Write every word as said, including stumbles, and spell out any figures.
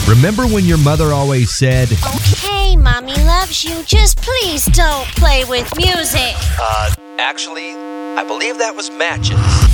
Remember when your mother always said, "Okay, Mommy loves you, just please don't play with music"? Uh, actually, I believe that was Matches.